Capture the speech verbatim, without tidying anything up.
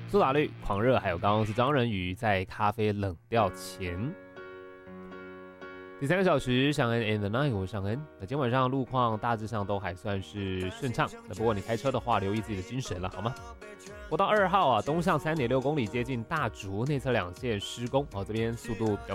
苏打绿、狂热，还有刚刚是张仁宇在咖啡冷掉前。第三个小时，尚恩 and the night， 我是尚恩。那今天晚上路况大致上都还算是顺畅，那不过你开车的话，留意自己的精神了，好吗？国道二号啊，东向三点六公里，接近大竹内侧两线施工哦，这边速度比较